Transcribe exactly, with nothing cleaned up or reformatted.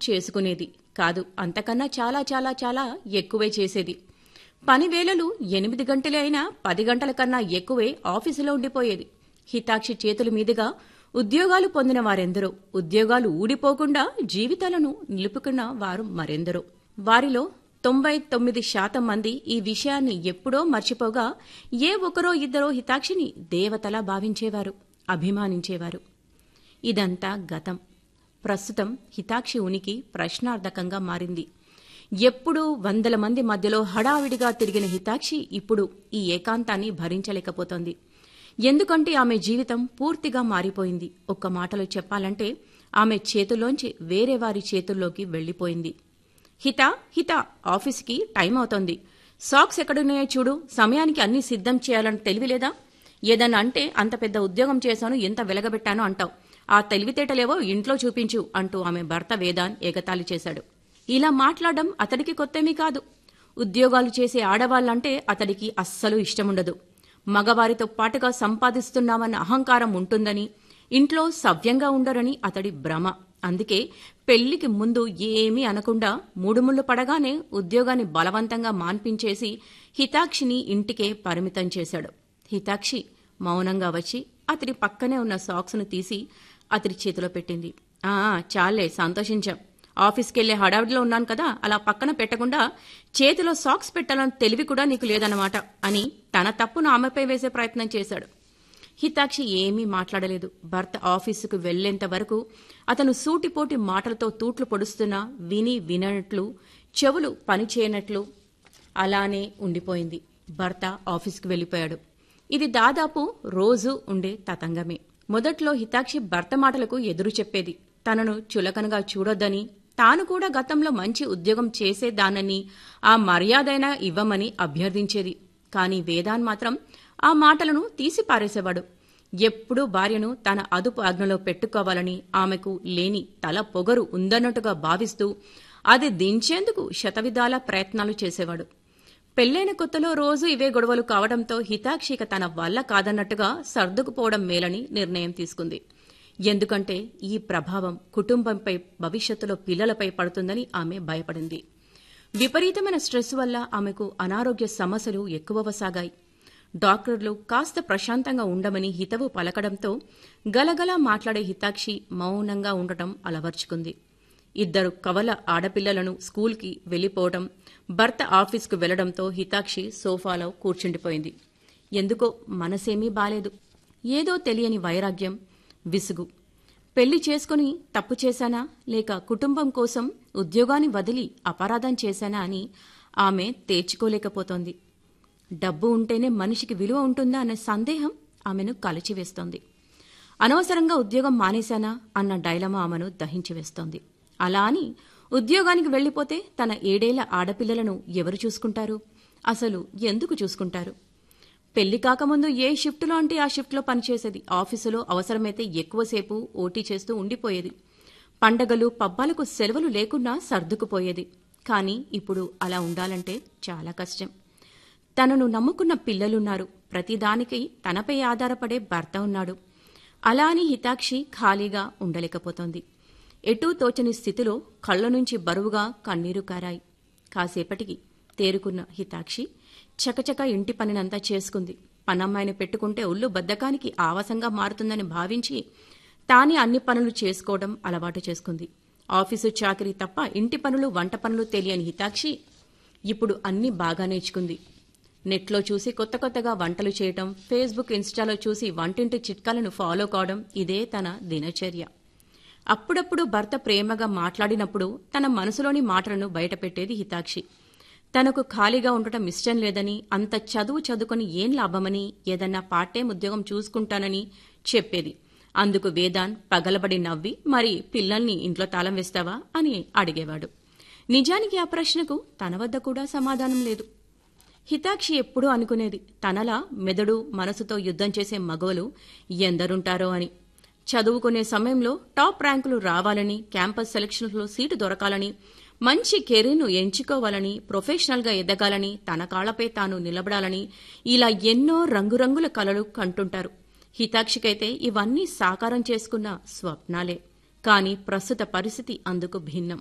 చేసుకునేది కాదు, అంతకన్నా చాలా చాలా చాలా ఎక్కువే చేసేది. పనివేళలు ఎనిమిది గంటలే అయినా పది గంటల కన్నా ఎక్కువే ఆఫీసులో ఉండిపోయేది. హితాక్షి చేతుల మీదుగా ఉద్యోగాలు పొందిన వారెందరో, ఉద్యోగాలు ఊడిపోకుండా జీవితాలను నిలుపుకున్న వారు మరెందరో. వారిలో తొంభై తొమ్మిది శాతం మంది ఈ విషయాన్ని ఎప్పుడో మర్చిపోగా ఏ ఒకరో ఇద్దరో హితాక్షిని దేవతలా భావించేవారు, అభిమానించేవారు. ఇదంతా గతం. ప్రస్తుతం హితాక్షి ఉనికి ప్రశ్నార్థకంగా మారింది. ఎప్పుడూ వందల మంది మధ్యలో హడావిడిగా తిరిగిన హితాక్షి ఇప్పుడు ఈ ఏకాంతాన్ని భరించలేకపోతోంది. ఎందుకంటే ఆమె జీవితం పూర్తిగా మారిపోయింది. ఒక్క మాటలో చెప్పాలంటే ఆమె చేతుల్లోంచి వేరే వారి చేతుల్లోకి వెళ్లిపోయింది. హితా హితా ఆఫీస్కి టైం అవుతోంది, సాక్స్ ఎక్కడున్నాయో చూడు, సమయానికి అన్నీ సిద్ధం చేయాలని తెలివిలేదా? ఏదన్నా అంటే అంత పెద్ద ఉద్యోగం చేశాను, ఎంత వెలగబెట్టానో అంటావు, ఆ తెలివితేటలేవో ఇంట్లో చూపించు అంటూ ఆమె భర్త వేదాన్ ఎగతాళి చేశాడు. ఇలా మాట్లాడడం అతడికి కొత్తేమీ కాదు. ఉద్యోగాలు చేసే ఆడవాళ్లంటే అతడికి అస్సలు ఇష్టముండదు. మగవారితో పాటుగా సంపాదిస్తున్నామన్న అహంకారం ఉంటుందని, ఇంట్లో సవ్యంగా ఉండరని అతడి భ్రమ. అందుకే పెళ్లికి ముందు ఏమీ అనకుండా మూడుముళ్లు పడగానే ఉద్యోగాన్ని బలవంతంగా మాన్పించేసి హితాక్షిని ఇంటికే పరిమితం చేశాడు. హితాక్షి మౌనంగా వచ్చి అతడి పక్కనే ఉన్న సాక్స్ను తీసి అతడి చేతిలో పెట్టింది. ఆ చాలే, సంతోషించాం. ఆఫీస్కెళ్లే హడావిడిలో ఉన్నాను కదా, అలా పక్కన పెట్టకుండా చేతిలో సాక్స్ పెట్టాలని తెలివి కూడా నీకు లేదన్నమాట అని తన తప్పును ఆమెపై వేసే ప్రయత్నం చేశాడు. హితాక్షి ఏమీ మాట్లాడలేదు. భర్త ఆఫీసుకు వెళ్లేంత వరకు అతను సూటిపోటి మాటలతో తూట్లు పొడుస్తున్నా విని వినట్లు, చెవులు పనిచేయనట్లు అలానే ఉండిపోయింది. భర్త ఆఫీసుకు వెళ్లిపోయాడు. ఇది దాదాపు రోజూ ఉండే తతంగమే. మొదట్లో హితాక్షి భర్త మాటలకు ఎదురు చెప్పేది. తనను చులకనగా చూడొద్దని, తాను కూడా గతంలో మంచి ఉద్యోగం చేసేదానని, ఆ మర్యాదైనా ఇవ్వమని అభ్యర్థించేది. కాని వేదాన్ మాత్రం ఆ మాటలను తీసిపారేసేవాడు. ఎప్పుడూ భార్యను తన అదుపు ఆజ్ఞలో పెట్టుకోవాలని ఆమెకు లేని తల పొగరు ఉందన్నట్టుగా భావిస్తూ అది దించేందుకు శతవిధాల ప్రయత్నాలు చేసేవాడు. పెళ్లైన కొత్తలో రోజు ఇవే గొడవలు కావడంతో హితాక్షిక తన వల్ల కాదన్నట్టుగా సర్దుకుపోవడం మేలని నిర్ణయం తీసుకుంది. ఎందుకంటే ఈ ప్రభావం కుటుంబంపై, భవిష్యత్తులో పిల్లలపై పడుతుందని ఆమె భయపడింది. విపరీతమైన స్ట్రెస్ వల్ల ఆమెకు అనారోగ్య సమస్యలు ఎక్కువవసాగాయి. డాక్టర్లు కాస్త ప్రశాంతంగా ఉండమని హితవు పలకడంతో గలగలా మాట్లాడే హితాక్షి మౌనంగా ఉండటం అలవర్చుకుంది. ఇద్దరు కవల ఆడపిల్లలను స్కూల్కి వెళ్లిపోవడం, భర్త ఆఫీస్కు వెళ్లడంతో హితాక్షి సోఫాలో కూర్చుండిపోయింది. ఎందుకో మనసేమీ బాలేదు. ఏదో తెలియని వైరాగ్యం, విసుగు. పెళ్లి చేసుకుని తప్పు చేశానా, లేక కుటుంబం కోసం ఉద్యోగాన్ని వదిలి అపరాధం చేశానా అని ఆమె తేల్చుకోలేకపోతోంది. డబ్బు ఉంటేనే మనిషికి విలువ ఉంటుందా అనే సందేహం ఆమెను కలచివేస్తోంది. అనవసరంగా ఉద్యోగం మానేశానా అన్న డైలమా ఆమెను దహించివేస్తోంది. అలా అని ఉద్యోగానికి వెళ్లిపోతే తన ఏడేళ్ల ఆడపిల్లలను ఎవరు చూసుకుంటారు? అసలు ఎందుకు చూసుకుంటారు? పెళ్లి కాకముందు ఏ షిఫ్టులో అంటే ఆ షిఫ్ట్లో పనిచేసేది. ఆఫీసులో అవసరమైతే ఎక్కువసేపు ఓటీ చేస్తూ ఉండిపోయేది. పండగలు, పబ్బాలకు సెలవులు లేకున్నా సర్దుకుపోయేది. కానీ ఇప్పుడు అలా ఉండాలంటే చాలా కష్టం. తనను నమ్ముకున్న పిల్లలున్నారు. ప్రతిదానికి తనపై ఆధారపడే భర్త ఉన్నాడు. అలా అని హితాక్షి ఖాళీగా ఉండలేకపోతోంది. ఎటూ తోచని స్థితిలో కళ్ల నుంచి బరువుగా కన్నీరు కారాయి. కాసేపటికి తేరుకున్న హితాక్షి చకచక ఇంటి పనినంతా చేసుకుంది. పనమ్మాయిని పెట్టుకుంటే ఒళ్ళు బద్ధకానికి ఆవాసంగా మారుతుందని భావించి తానే అన్ని పనులు చేసుకోవడం అలవాటు చేసుకుంది. ఆఫీసు చాకరీ తప్ప ఇంటి పనులు, వంట పనులు తెలియని హితాక్షి ఇప్పుడు అన్నీ బాగా నేర్చుకుంది. నెట్లో చూసి కొత్త కొత్తగా వంటలు చేయటం, ఫేస్బుక్, ఇన్స్టాలో చూసి వంటింటి చిట్కాలను ఫాలో కావడం ఇదే తన దినచర్య. అప్పుడప్పుడు భర్త ప్రేమగా మాట్లాడినప్పుడు తన మనసులోని మాటలను బయటపెట్టేది హితాక్షి. తనకు ఖాళీగా ఉండటం ఇష్టం లేదని, అంత చదువు చదువుకొని ఏం లాభమని, ఏదన్నా పార్ట్ టైం ఉద్యోగం చూసుకుంటానని చెప్పేది. అందుకు వేదాన్ పగలబడి నవ్వి, మరి పిల్లల్ని ఇంట్లో తాళం వేస్తావా అని అడిగేవాడు. నిజానికి ఆ ప్రశ్నకు తన వద్ద కూడా సమాధానం లేదు. హితాక్షి ఎప్పుడూ అనుకునేది, తనలా మెదడు, మనసుతో యుద్ధం చేసే మగవలు ఎందరుంటారో అని. చదువుకునే సమయంలో టాప్ ర్యాంకులు రావాలని, క్యాంపస్ సెలక్షన్స్లో సీటు దొరకాలని, మంచి కెరీర్ను ఎంచుకోవాలని, ప్రొఫెషనల్గా ఎదగాలని, తన కాళ్లపై తాను నిలబడాలని, ఇలా ఎన్నో రంగురంగుల కలలు కంటుంటారు. హితాక్షికైతే ఇవన్నీ సాకారం చేసుకున్న స్వప్నాలే. కానీ ప్రస్తుత పరిస్థితి అందుకు భిన్నం.